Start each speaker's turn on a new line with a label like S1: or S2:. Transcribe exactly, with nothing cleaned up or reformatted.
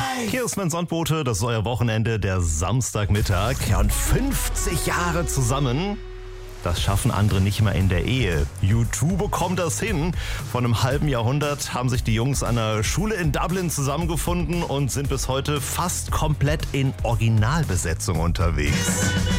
S1: Hier ist mein Sonnenbote, das ist euer Wochenende, der Samstagmittag. Ja, und fünfzig Jahre zusammen, das schaffen andere nicht mal in der Ehe. U zwei bekommt das hin. Vor einem halben Jahrhundert haben sich die Jungs an einer Schule in Dublin zusammengefunden und sind bis heute fast komplett in Originalbesetzung unterwegs.